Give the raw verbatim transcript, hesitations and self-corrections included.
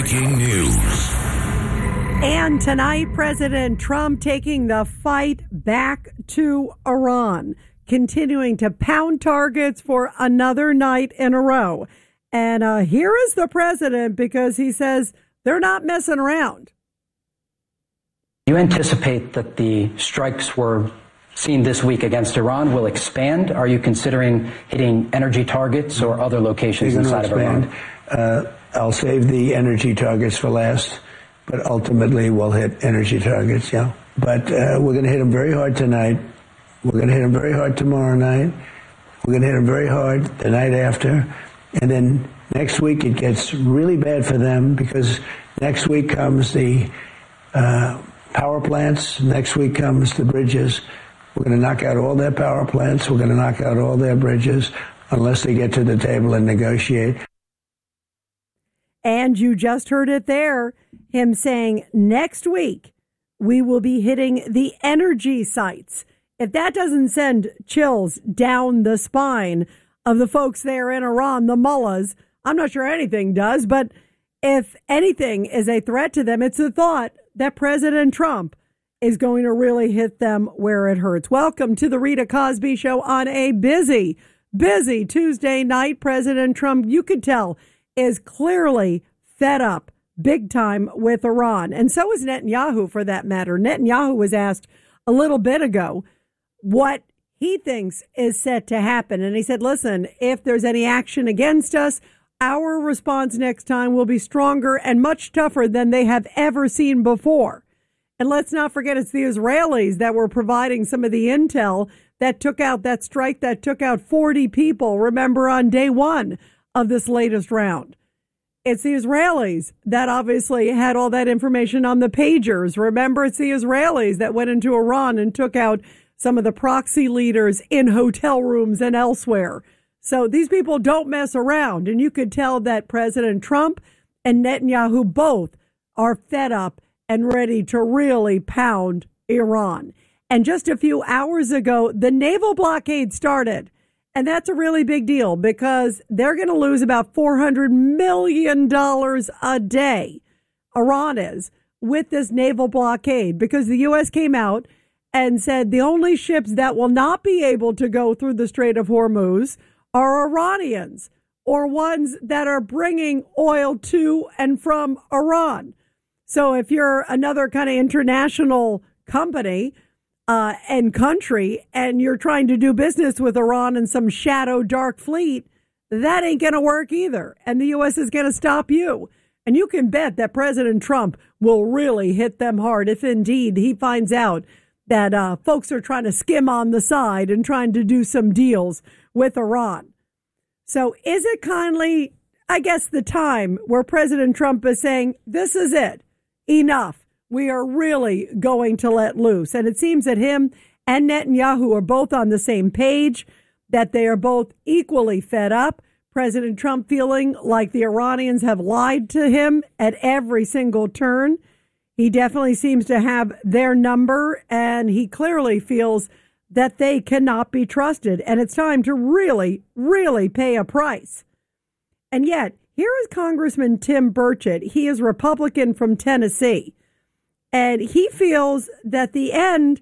Breaking news. And tonight, President Trump taking the fight back to Iran, continuing to pound targets for another night in a row. And uh, here is the president, because he says they're not messing around. Do you anticipate that the strikes we're seeing this week against Iran will expand? Are you considering hitting energy targets or other locations inside of Iran? Uh, I'll save the energy targets for last, but ultimately we'll hit energy targets, yeah. But uh, we're going to hit them very hard tonight. We're going to hit them very hard tomorrow night. We're going to hit them very hard the night after. And then next week it gets really bad for them, because next week comes the uh, power plants. Next week comes the bridges. We're going to knock out all their power plants. We're going to knock out all their bridges unless they get to the table and negotiate. And you just heard it there, him saying next week we will be hitting the energy sites. If that doesn't send chills down the spine of the folks there in Iran, the mullahs, I'm not sure anything does. But if anything is a threat to them, it's the thought that President Trump is going to really hit them where it hurts. Welcome to the Rita Cosby Show on a busy, busy Tuesday night. President Trump, you could tell, is clearly fed up big time with Iran. And so is Netanyahu, for that matter. Netanyahu was asked a little bit ago what he thinks is set to happen. And he said, listen, if there's any action against us, our response next time will be stronger and much tougher than they have ever seen before. And let's not forget, it's the Israelis that were providing some of the intel that took out that strike that took out forty people, remember, on day one of this latest round. It's the Israelis that obviously had all that information on the pagers. Remember, it's the Israelis that went into Iran and took out some of the proxy leaders in hotel rooms and elsewhere. So these people don't mess around. And you could tell that President Trump and Netanyahu both are fed up and ready to really pound Iran. And just a few hours ago, the naval blockade started. And that's a really big deal, because they're going to lose about four hundred million dollars a day, Iran is, with this naval blockade, because the U S came out and said the only ships that will not be able to go through the Strait of Hormuz are Iranians, or ones that are bringing oil to and from Iran. So if you're another kind of international company uh, and country, and you're trying to do business with Iran and some shadow dark fleet, that ain't going to work either. And the U S is going to stop you. And you can bet that President Trump will really hit them hard if indeed he finds out that uh, folks are trying to skim on the side and trying to do some deals with Iran. So is it kindly, I guess, the time where President Trump is saying, this is it, enough. We are really going to let loose. And it seems that him and Netanyahu are both on the same page, that they are both equally fed up. President Trump feeling like the Iranians have lied to him at every single turn. He definitely seems to have their number, and he clearly feels that they cannot be trusted. And it's time to really, really pay a price. And yet, here is Congressman Tim Burchett. He is Republican from Tennessee. And he feels that the end